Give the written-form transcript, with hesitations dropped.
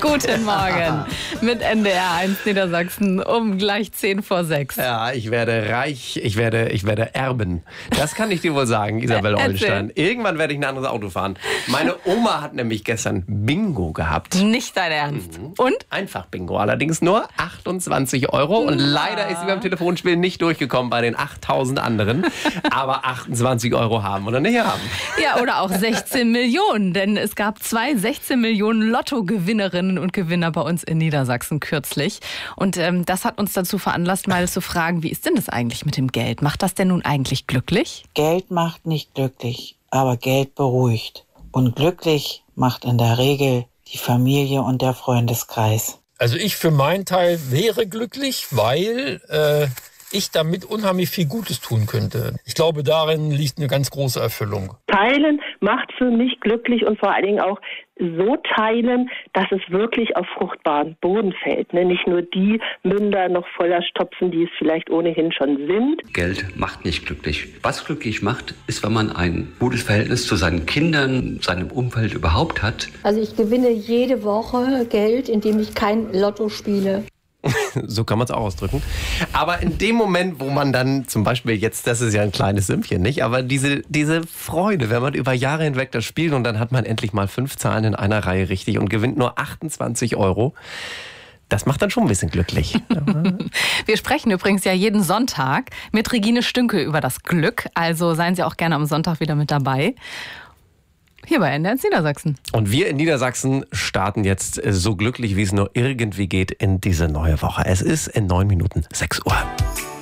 Guten Morgen mit NDR 1 Niedersachsen um gleich 5:50. Ja, ich werde reich, ich werde erben. Das kann ich dir wohl sagen, Isabel Ollenstein. Irgendwann werde ich ein anderes Auto fahren. Meine Oma hat nämlich gestern Bingo gehabt. Nicht dein Ernst. Und? Einfach Bingo, allerdings nur 28 Euro. Und leider ist sie beim Telefonspiel nicht durchgekommen bei den 8000 anderen. Aber 28 Euro haben oder nicht haben. Ja, oder auch 16 Millionen, denn es gab 2 16 Millionen Lotto-Gewinnerinnen und Gewinner bei uns in Niedersachsen kürzlich. Und das hat uns dazu veranlasst, mal zu fragen, wie ist denn das eigentlich mit dem Geld? Macht das denn nun eigentlich glücklich? Geld macht nicht glücklich, aber Geld beruhigt. Und glücklich macht in der Regel die Familie und der Freundeskreis. Also ich für meinen Teil wäre glücklich, weil ich damit unheimlich viel Gutes tun könnte. Ich glaube, darin liegt eine ganz große Erfüllung. Teilen macht für mich glücklich und vor allen Dingen auch so teilen, dass es wirklich auf fruchtbaren Boden fällt. Nicht nur die Münder noch voller stopfen, die es vielleicht ohnehin schon sind. Geld macht nicht glücklich. Was glücklich macht, ist, wenn man ein gutes Verhältnis zu seinen Kindern, seinem Umfeld überhaupt hat. Also ich gewinne jede Woche Geld, indem ich kein Lotto spiele. So kann man es auch ausdrücken. Aber in dem Moment, wo man dann zum Beispiel jetzt, das ist ja ein kleines Sümmchen, nicht? Aber diese Freude, wenn man über Jahre hinweg das spielt und dann hat man endlich mal 5 Zahlen in einer Reihe richtig und gewinnt nur 28 Euro. Das macht dann schon ein bisschen glücklich. Wir sprechen übrigens ja jeden Sonntag mit Regine Stünke über das Glück. Also seien Sie auch gerne am Sonntag wieder mit dabei. Hier bei NDR Niedersachsen. Und wir in Niedersachsen starten jetzt so glücklich, wie es nur irgendwie geht in diese neue Woche. Es ist in 9 Minuten 6 Uhr.